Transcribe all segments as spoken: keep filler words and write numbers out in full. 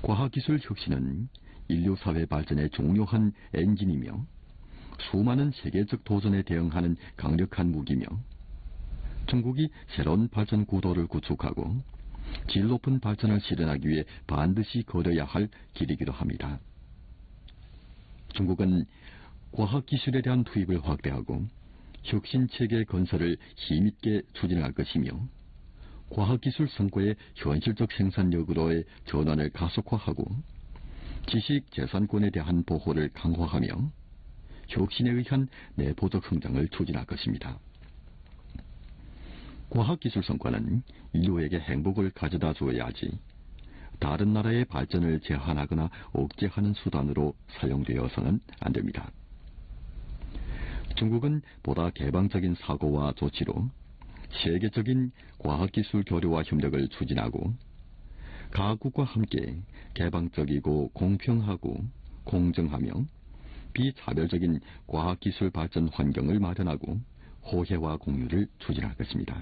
과학기술 혁신은 인류사회 발전의 중요한 엔진이며 수많은 세계적 도전에 대응하는 강력한 무기며 중국이 새로운 발전 구도를 구축하고 질 높은 발전을 실현하기 위해 반드시 걸어야 할 길이기도 합니다. 중국은 과학기술에 대한 투입을 확대하고 혁신체계 건설을 힘있게 추진할 것이며 과학기술 성과의 현실적 생산력으로의 전환을 가속화하고 지식 재산권에 대한 보호를 강화하며 혁신에 의한 내부적 성장을 추진할 것입니다. 과학기술 성과는 인류에게 행복을 가져다 주어야지 다른 나라의 발전을 제한하거나 억제하는 수단으로 사용되어서는 안됩니다. 중국은 보다 개방적인 사고와 조치로 세계적인 과학기술 교류와 협력을 추진하고 각국과 함께 개방적이고 공평하고 공정하며 비차별적인 과학기술 발전 환경을 마련하고 호혜와 공유를 추진할 것입니다.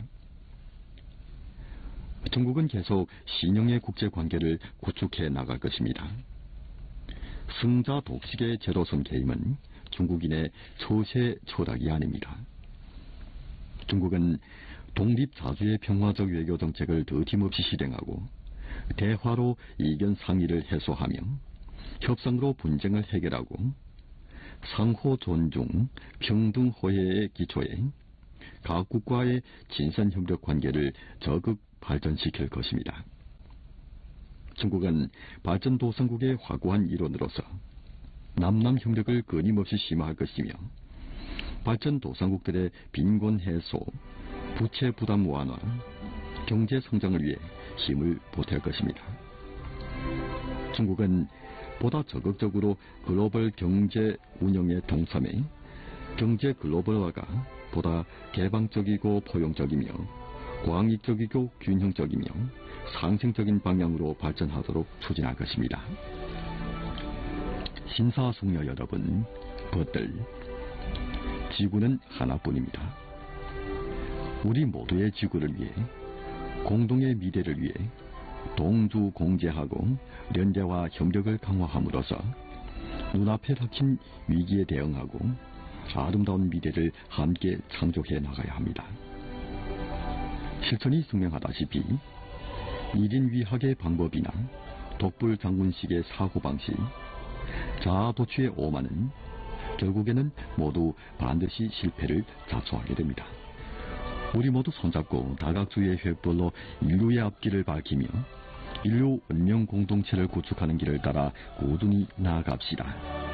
중국은 계속 신용의 국제관계를 구축해 나갈 것입니다. 승자 독식의 제로섬 게임은 중국인의 처세 철학이 아닙니다. 중국은 독립자주의 평화적 외교 정책을 더팀없이 실행하고 대화로 이견 상의를 해소하며 협상으로 분쟁을 해결하고 상호 존중, 평등 호혜의 기초에 각국과의 진선협력 관계를 적극 발전시킬 것입니다. 중국은 발전도상국의 확고한 일원으로서 남남 협력을 끊임없이 심화할 것이며 발전도상국들의 빈곤 해소, 부채 부담 완화, 경제 성장을 위해 힘을 보탤 것입니다. 중국은 보다 적극적으로 글로벌 경제 운영에 동참해 경제 글로벌화가 보다 개방적이고 포용적이며 광익적이고 균형적이며 상생적인 방향으로 발전하도록 추진할 것입니다. 신사숙녀 여러분, 벗들, 지구는 하나뿐입니다. 우리 모두의 지구를 위해, 공동의 미래를 위해 동주공제하고 연대와 협력을 강화함으로써 눈앞에 닥친 위기에 대응하고 아름다운 미래를 함께 창조해 나가야 합니다. 실천이 증명하다시피 일인 위학의 방법이나 독불장군식의 사고방식, 자아도취의 오만은 결국에는 모두 반드시 실패를 자초하게 됩니다. 우리 모두 손잡고 다각주의 횃불로 인류의 앞길을 밝히며 인류文明공동체를 구축하는 길을 따라 꾸준히 나아갑시다.